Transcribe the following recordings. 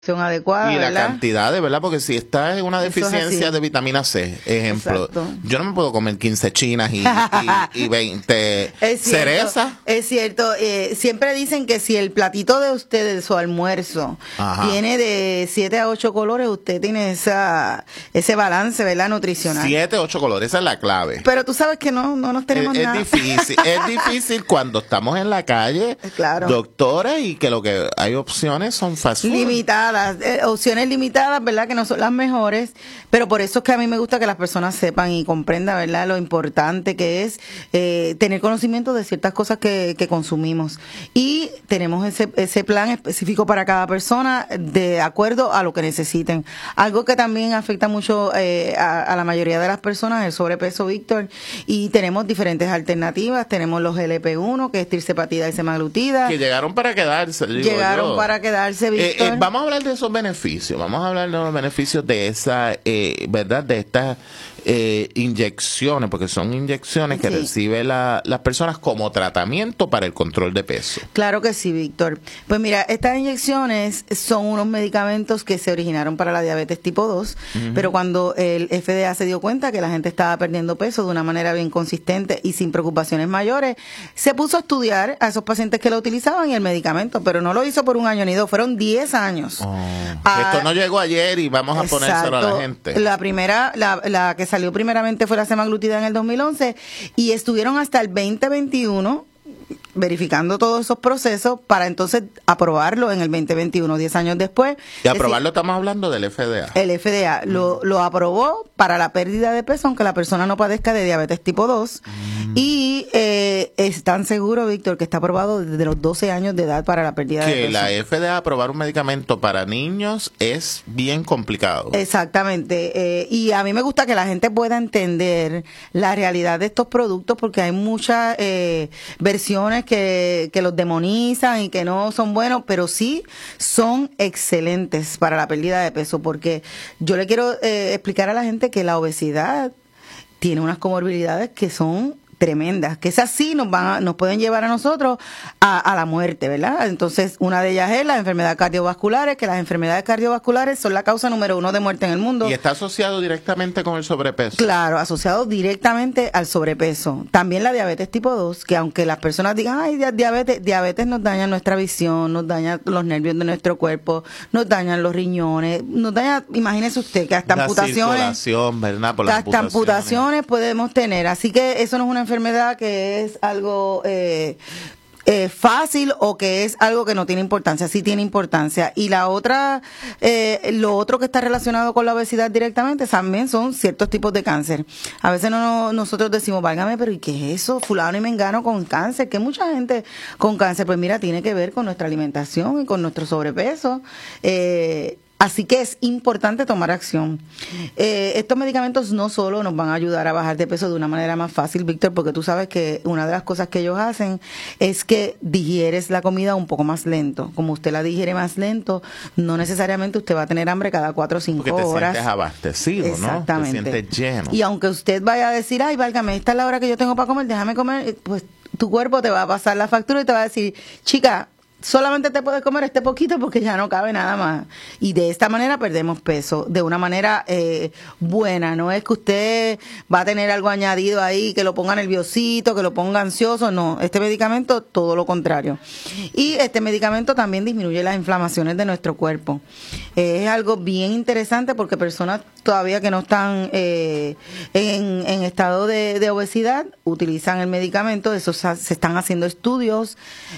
adecuada, y la ¿verdad? cantidad de, ¿verdad? Porque si estás en una deficiencia de vitamina C, ejemplo, Exacto. yo no me puedo comer 15 chinas y 20 cerezas. Es cierto. Siempre dicen que si el platito de ustedes, su almuerzo, Ajá. tiene de 7 a 8 colores, usted tiene ese balance, ¿verdad? Nutricional. 7, 8 colores, esa es la clave. Pero tú sabes que no nos tenemos nada. Es difícil cuando estamos en la calle, Claro. doctora, y que lo que hay opciones son fast food. Limitadas, opciones limitadas, ¿verdad? Que no son las mejores, pero por eso es que a mí me gusta que las personas sepan y comprendan, ¿verdad? Lo importante que es tener conocimiento de ciertas cosas que consumimos. Y tenemos ese plan específico para cada persona de acuerdo a lo que necesiten. Algo que también afecta mucho a la mayoría de las personas, el sobrepeso, Víctor, y tenemos diferentes alternativas. Tenemos los GLP-1, que es tirzepatida y semaglutida. Que llegaron para quedarse, digo Llegaron yo. para quedarse, Víctor. Vamos a hablar de esos beneficios, vamos a hablar de los beneficios de esa, ¿verdad? De estas inyecciones, porque son inyecciones que Sí. reciben las personas como tratamiento para el control de peso. Claro que sí, Víctor. Pues mira, estas inyecciones son unos medicamentos que se originaron para la diabetes tipo 2, pero cuando el FDA se dio cuenta que la gente estaba perdiendo peso de una manera bien consistente y sin preocupaciones mayores, se puso a estudiar a esos pacientes que lo utilizaban y el medicamento, pero no lo hizo por un año ni dos, fueron 10 años. Esto no llegó ayer y vamos a ponérselo a la gente. La primera, la que salió primeramente fue la semaglutida en el 2011 y estuvieron hasta el 2021 verificando todos esos procesos para entonces aprobarlo en el 2021, 10 años después. Y aprobarlo estamos hablando del FDA. El FDA lo aprobó para la pérdida de peso, aunque la persona no padezca de diabetes tipo 2. Y es tan seguro, Víctor, que está aprobado desde los 12 años de edad para la pérdida de Que peso. la FDA aprobar un medicamento para niños es bien complicado. Exactamente. Y a mí me gusta que la gente pueda entender la realidad de estos productos porque hay muchas versiones que los demonizan y que no son buenos, pero sí son excelentes para la pérdida de peso porque yo le quiero explicar a la gente que la obesidad tiene unas comorbilidades que son tremendas, que esas sí nos pueden llevar a nosotros a la muerte, ¿verdad? Entonces, una de ellas es las enfermedades cardiovasculares, que las enfermedades cardiovasculares son la causa número 1 de muerte en el mundo. Y está asociado directamente con el sobrepeso. Claro, asociado directamente al sobrepeso. También la diabetes tipo 2, que aunque las personas digan, ay, diabetes nos daña nuestra visión, nos daña los nervios de nuestro cuerpo, nos dañan los riñones, nos daña, imagínese usted, que hasta la amputaciones, circulación, ¿verdad? Por las hasta amputaciones podemos tener. Así que eso no es una enfermedad que es algo fácil o que es algo que no tiene importancia. Sí tiene importancia. Y la otra, lo otro que está relacionado con la obesidad directamente también son ciertos tipos de cáncer. A veces nosotros decimos, válgame, pero ¿y qué es eso? Fulano y mengano con cáncer. Que mucha gente con cáncer, pues mira, tiene que ver con nuestra alimentación y con nuestro sobrepeso. Así que es importante tomar acción. Estos medicamentos no solo nos van a ayudar a bajar de peso de una manera más fácil, Víctor, porque tú sabes que una de las cosas que ellos hacen es que digieres la comida un poco más lento. Como usted la digiere más lento, no necesariamente usted va a tener hambre cada 4 o 5 horas. Porque te sientes abastecido, Exactamente. ¿no? Te sientes lleno. Y aunque usted vaya a decir, ay, válgame, esta es la hora que yo tengo para comer, déjame comer, pues tu cuerpo te va a pasar la factura y te va a decir, chica, solamente te puedes comer este poquito porque ya no cabe nada más. Y de esta manera perdemos peso, de una manera buena. No es que usted va a tener algo añadido ahí, que lo ponga nerviosito, que lo ponga ansioso. No, este medicamento todo lo contrario. Y este medicamento también disminuye las inflamaciones de nuestro cuerpo. Es algo bien interesante porque personas todavía que no están en estado de obesidad utilizan el medicamento. Eso se están haciendo estudios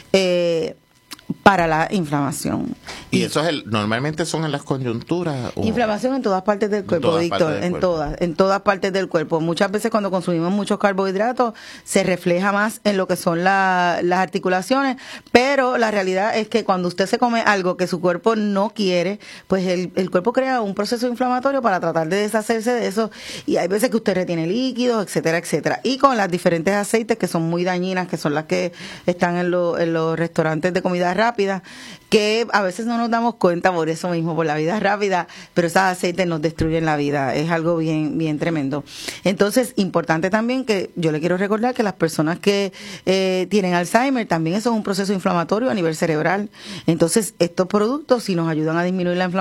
para la inflamación. Y eso es normalmente son en las coyunturas. Inflamación en todas partes del cuerpo, Víctor, en todas partes del cuerpo. Muchas veces cuando consumimos muchos carbohidratos se refleja más en lo que son las articulaciones, pero la realidad es que cuando usted se come algo que su cuerpo no quiere, pues el cuerpo crea un proceso inflamatorio para tratar de deshacerse de eso, y hay veces que usted retiene líquidos, etcétera, etcétera. Y con las diferentes aceites que son muy dañinas, que son las que están en los restaurantes de comida rápida, rápida, que a veces no nos damos cuenta por eso mismo, por la vida rápida, pero esos aceites nos destruyen la vida. Es algo bien, bien tremendo. Entonces, importante también que yo le quiero recordar que las personas que tienen Alzheimer, también eso es un proceso inflamatorio a nivel cerebral. Entonces, estos productos, si nos ayudan a disminuir la inflamación,